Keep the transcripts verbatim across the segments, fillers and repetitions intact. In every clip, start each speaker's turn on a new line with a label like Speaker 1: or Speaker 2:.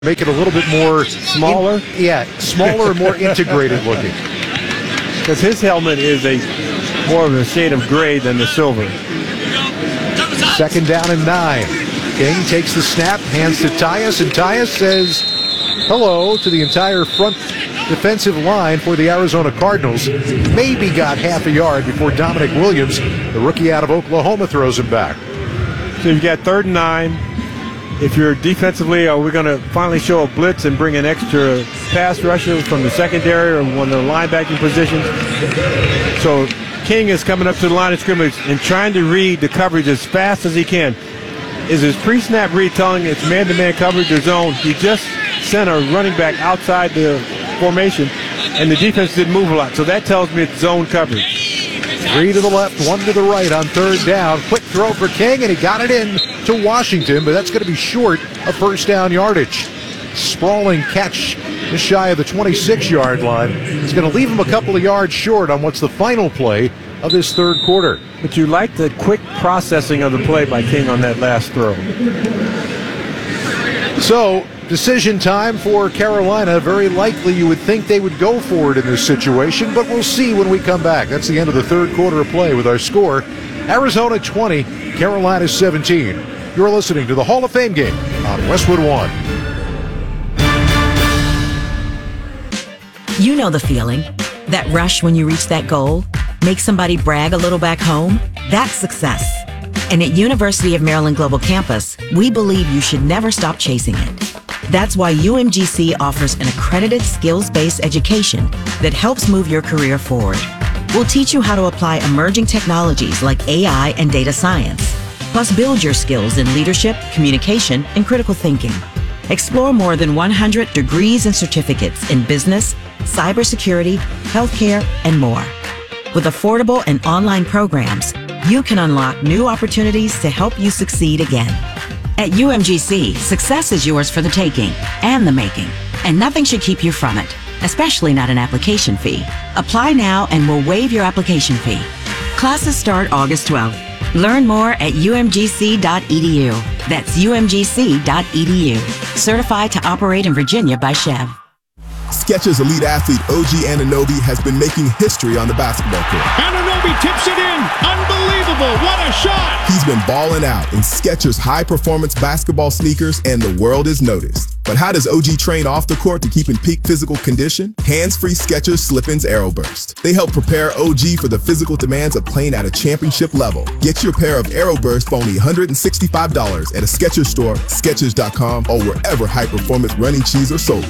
Speaker 1: Make it a little bit more
Speaker 2: smaller.
Speaker 1: In, yeah, smaller and more integrated looking.
Speaker 2: Because his helmet is a more of a shade of gray than the silver.
Speaker 1: Second down and nine. King takes the snap, hands to Tyus, and Tyus says hello to the entire front defensive line for the Arizona Cardinals. Maybe got half a yard before Dominic Williams, the rookie out of Oklahoma, throws him back.
Speaker 2: So you've got third and nine. If you're defensively, are we going to finally show a blitz and bring an extra pass rusher from the secondary or one of the linebacking positions? So King is coming up to the line of scrimmage and trying to read the coverage as fast as he can. Is his pre-snap read telling it's man-to-man coverage or zone? He just sent a running back outside the formation, and the defense didn't move a lot. So that tells me it's zone coverage.
Speaker 1: Three to the left, one to the right on third down. Quick throw for King, and he got it in to Washington, but that's going to be short of first down yardage. Sprawling catch just shy of the twenty-six-yard line. It's going to leave him a couple of yards short on what's the final play of this third quarter.
Speaker 2: But you like the quick processing of the play by King on that last throw.
Speaker 1: So, decision time for Carolina. Very likely you would think they would go for it in this situation, but we'll see when we come back. That's the end of the third quarter of play with our score. Arizona twenty, Carolina seventeen. You're listening to the Hall of Fame game on Westwood One.
Speaker 3: You know the feeling. That rush when you reach that goal. Make somebody brag a little back home. That's success. And at University of Maryland Global Campus, we believe you should never stop chasing it. That's why U M G C offers an accredited skills-based education that helps move your career forward. We'll teach you how to apply emerging technologies like A I and data science, plus build your skills in leadership, communication, and critical thinking. Explore more than one hundred degrees and certificates in business, cybersecurity, healthcare, and more. With affordable and online programs, you can unlock new opportunities to help you succeed again. At U M G C, success is yours for the taking and the making, and nothing should keep you from it, especially not an application fee. Apply now and we'll waive your application fee. Classes start August twelfth. Learn more at U M G C dot E D U. That's U M G C dot E D U. Certified to operate in Virginia by Chev.
Speaker 4: Skechers elite athlete O G Anunoby has been making history on the basketball court.
Speaker 5: Anunoby tips it in. Unbelievable. What a shot.
Speaker 4: He's been balling out in Skechers high-performance basketball sneakers, and the world is noticed. But how does O G train off the court to keep in peak physical condition? Hands-free Skechers Slip-ins AeroBurst. They help prepare O G for the physical demands of playing at a championship level. Get your pair of AeroBurst for only one hundred sixty-five dollars at a Skechers store, Skechers dot com, or wherever high-performance running shoes are sold.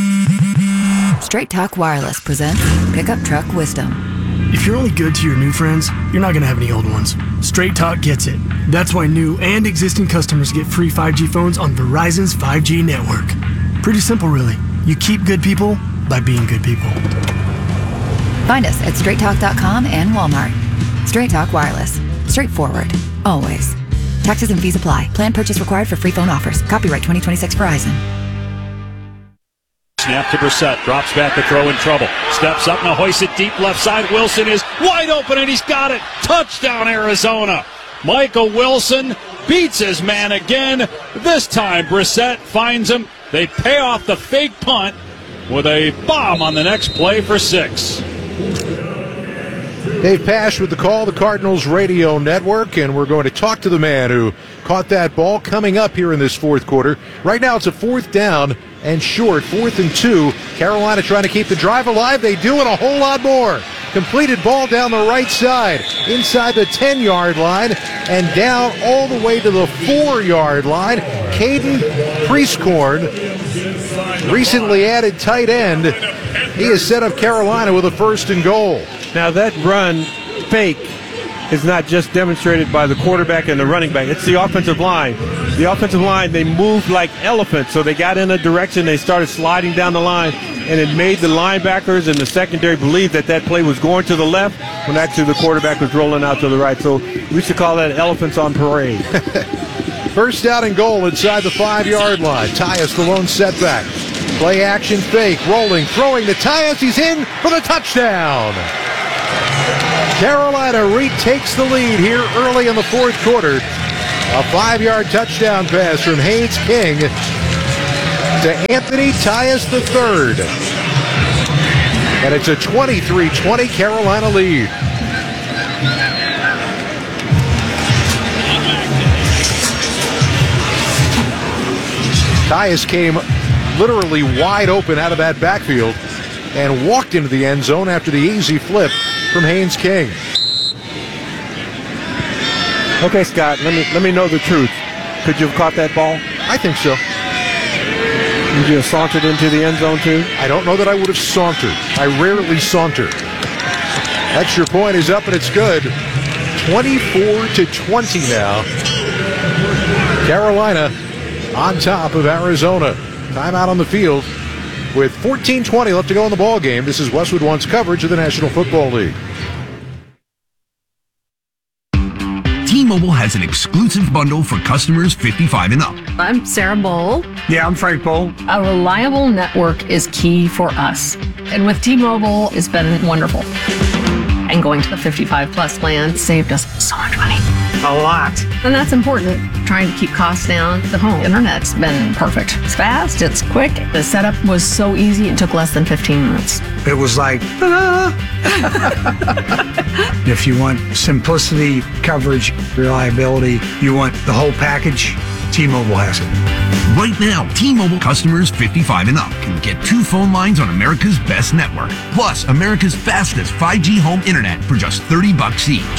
Speaker 6: Straight Talk Wireless presents Pickup Truck Wisdom.
Speaker 7: If you're only good to your new friends, you're not going to have any old ones. Straight Talk gets it. That's why new and existing customers get free five G phones on Verizon's five G network. Pretty simple, really. You keep good people by being good people.
Speaker 6: Find us at straight talk dot com and Walmart. Straight Talk Wireless. Straightforward. Always. Taxes and fees apply. Plan purchase required for free phone offers. Copyright twenty twenty-six Verizon.
Speaker 5: Snap to Brissett, drops back to throw in trouble. Steps up, now hoists it deep left side. Wilson is wide open and he's got it. Touchdown Arizona. Michael Wilson beats his man again. This time Brissett finds him. They pay off the fake punt with a bomb on the next play for six.
Speaker 1: Dave Pasch with the call, the Cardinals radio network, and we're going to talk to the man who caught that ball coming up here in this fourth quarter. Right now it's a fourth down and short, fourth and two. Carolina trying to keep the drive alive. They do, and a whole lot more. Completed ball down the right side, inside the ten-yard line, and down all the way to the four-yard line. Caden Prieskorn, recently added tight end. He has set up Carolina with a first and goal.
Speaker 2: Now that run fake is not just demonstrated by the quarterback and the running back. It's the offensive line. The offensive line, they moved like elephants, so they got in a direction, they started sliding down the line, and it made the linebackers and the secondary believe that that play was going to the left when actually the quarterback was rolling out to the right. So we should call that elephants on parade.
Speaker 1: First down and goal inside the five-yard line. Tyus, the lone setback. Play action fake, rolling, throwing to Tyus. He's in for the touchdown. Carolina retakes the lead here early in the fourth quarter. A five-yard touchdown pass from Haynes King. to Anthony Tyus the third. And it's a twenty-three twenty Carolina lead. Tyus came literally wide open out of that backfield and walked into the end zone after the easy flip from Haynes King.
Speaker 2: Okay, Scott, let me let me know the truth. Could you have caught that ball?
Speaker 1: I think so.
Speaker 2: Would you have sauntered into the end zone too?
Speaker 1: I don't know that I would have sauntered. I rarely saunter. Extra point is up and it's good. twenty-four to twenty now. Carolina on top of Arizona. Timeout on the field with fourteen twenty left to go in the ball game. This is Westwood One's coverage of the National Football League.
Speaker 8: T-Mobile has an exclusive bundle for customers fifty-five and up.
Speaker 9: I'm Sarah Bowl.
Speaker 10: Yeah, I'm Frank Bowl.
Speaker 9: A reliable network is key for us. And with T-Mobile, it's been wonderful. And going to the fifty-five plus plan saved us so much money.
Speaker 10: A lot.
Speaker 9: And that's important. Trying to keep costs down. The home internet's been perfect. It's fast, it's quick. The setup was so easy, it took less than fifteen minutes.
Speaker 10: It was like, ta-da! If you want simplicity, coverage, reliability, you want the whole package, T-Mobile has it.
Speaker 8: Right now, T-Mobile customers fifty-five and up can get two phone lines on America's best network, plus America's fastest five G home internet for just thirty bucks each.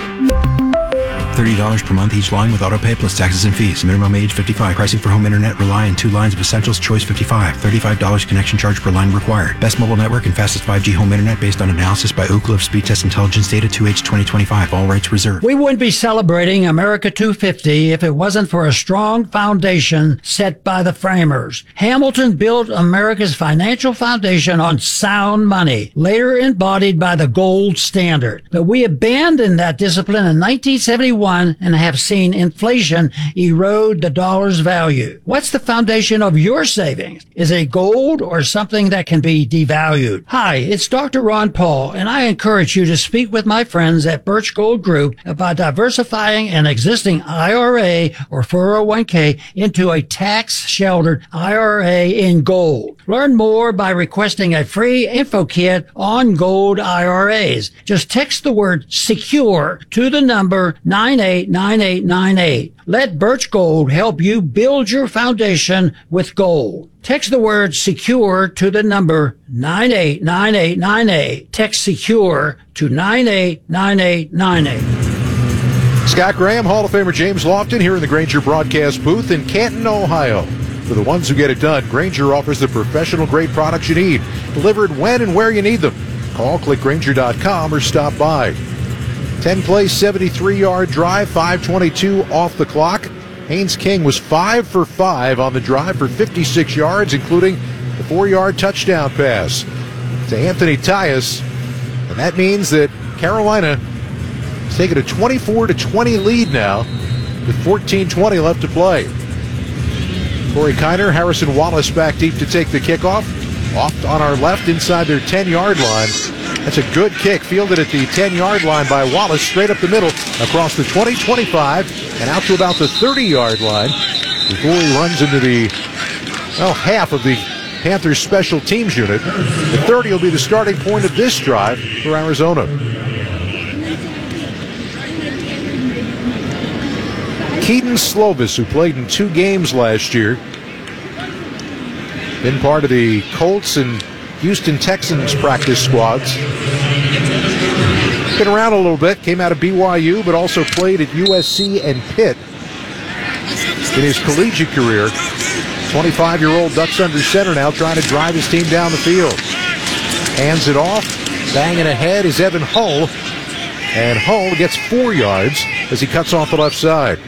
Speaker 11: thirty dollars per month each line with autopay plus taxes and fees. Minimum age fifty-five. Pricing for home internet rely on two lines of Essentials Choice fifty-five. thirty-five dollars connection charge per line required. Best mobile network and fastest five G home internet based on analysis by Ookla of Speed Test Intelligence data two H twenty twenty-five. All rights reserved.
Speaker 12: We wouldn't be celebrating America two fifty if it wasn't for a strong foundation set by the framers. Hamilton built America's financial foundation on sound money, later embodied by the gold standard. But we abandoned that discipline in nineteen seventy-one and have seen inflation erode the dollar's value. What's the foundation of your savings? Is it gold or something that can be devalued? Hi, it's Doctor Ron Paul, and I encourage you to speak with my friends at Birch Gold Group about diversifying an existing I R A or four oh one k into a tax-sheltered I R A in gold. Learn more by requesting a free info kit on gold I R As. Just text the word SECURE to the number nine eight nine eight nine eight. Let Birch Gold help you build your foundation with gold. Text the word SECURE to the number nine eight nine eight nine eight. Text SECURE to nine eight nine eight nine eight.
Speaker 1: Scott Graham, Hall of Famer James Lofton here in the Grainger broadcast booth in Canton, Ohio. For the ones who get it done, Grainger offers the professional-grade products you need, delivered when and where you need them. Call, click Grainger dot com, or stop by. ten-play, seventy-three-yard drive, five twenty-two off the clock. Haynes King was five for five on the drive for fifty-six yards, including the four-yard touchdown pass to Anthony Tyus. And that means that Carolina is taking a twenty-four to twenty lead now with fourteen twenty left to play. Corey Kiner, Harrison Wallace back deep to take the kickoff. Off on our left inside their ten-yard line. That's a good kick, fielded at the ten-yard line by Wallace, straight up the middle, across the twenty, twenty-five, and out to about the thirty-yard line before he runs into the, well, half of the Panthers special teams unit. The thirty will be the starting point of this drive for Arizona. Keaton Slovis, who played in two games last year, been part of the Colts and Houston Texans practice squads. Been around a little bit, came out of B Y U, but also played at U S C and Pitt in his collegiate career. twenty-five-year-old Ducks under center now, trying to drive his team down the field. Hands it off, banging ahead is Evan Hull, and Hull gets four yards as he cuts off the left side.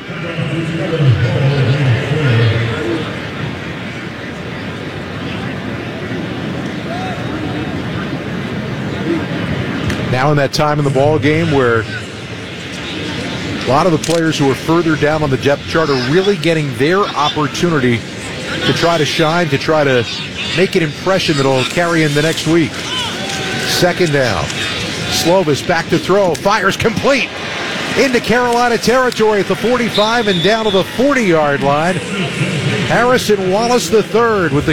Speaker 1: Now in that time in the ball game where a lot of the players who are further down on the depth chart are really getting their opportunity to try to shine, to try to make an impression that will carry in the next week. Second down. Slovis back to throw. Fires complete. into Carolina territory at the forty-five and down to the forty-yard line. Harrison Wallace the third with the